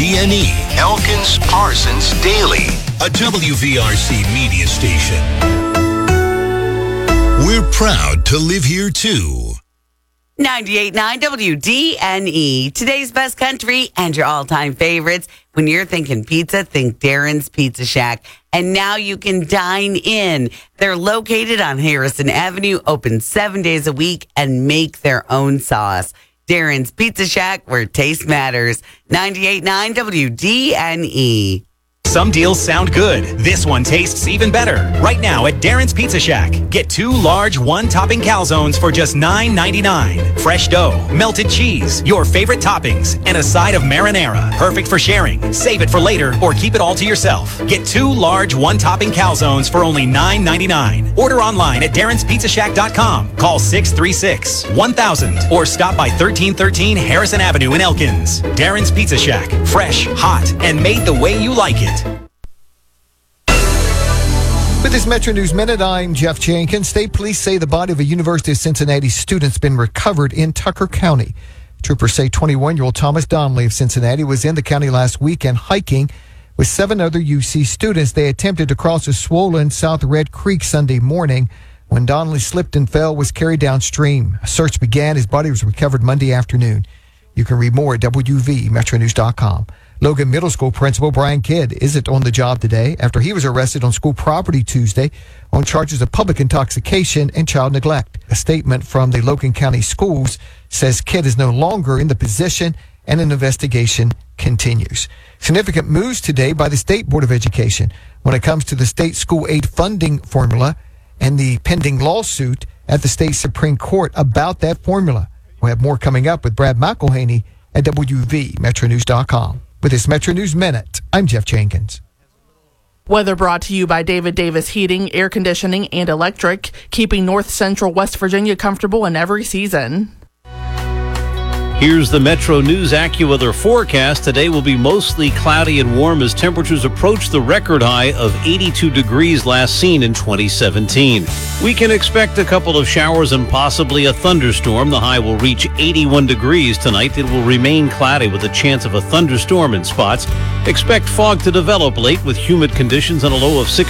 WDNE, Elkins Parsons Daily, a WVRC media station. We're proud to live here too. 98.9 WDNE, today's best country and your all-time favorites. When you're thinking pizza, think Darren's Pizza Shack. And now you can dine in. They're located on Harrison Avenue, open 7 days a week, and make their own sauce. Darren's Pizza Shack, where taste matters. 98.9 WDNE. Some deals sound good. This one tastes even better. Right now at Darren's Pizza Shack, get 2 large one-topping calzones for just $9.99. Fresh dough, melted cheese, your favorite toppings, and a side of marinara. Perfect for sharing. Save it for later or keep it all to yourself. Get 2 large one-topping calzones for only $9.99. Order online at darrenspizzashack.com. Call 636-1000 or stop by 1313 Harrison Avenue in Elkins. Darren's Pizza Shack. Fresh, hot, and made the way you like it. With this Metro News Minute, I'm Jeff Jenkins. State police say the body of a University of Cincinnati student's been recovered in Tucker County. Troopers say 21-year-old Thomas Donnelly of Cincinnati was in the county last weekend hiking with 7 other UC students. They attempted to cross a swollen South Red Creek Sunday morning. When Donnelly slipped and fell, was carried downstream. A search began. His body was recovered Monday afternoon. You can read more at WVMetroNews.com. Logan Middle School Principal Brian Kidd isn't on the job today after he was arrested on school property Tuesday on charges of public intoxication and child neglect. A statement from the Logan County Schools says Kidd is no longer in the position and an investigation continues. Significant moves today by the State Board of Education when it comes to the state school aid funding formula and the pending lawsuit at the state Supreme Court about that formula. We'll have more coming up with Brad McElhaney at WVMetroNews.com. With this Metro News Minute, I'm Jeff Jenkins. Weather brought to you by David Davis Heating, Air Conditioning, and Electric, keeping North Central West Virginia comfortable in every season. Here's the Metro News AccuWeather forecast. Today will be mostly cloudy and warm as temperatures approach the record high of 82 degrees last seen in 2017. We can expect a couple of showers and possibly a thunderstorm. The high will reach 81 degrees tonight. It will remain cloudy with a chance of a thunderstorm in spots. Expect fog to develop late with humid conditions and a low of 6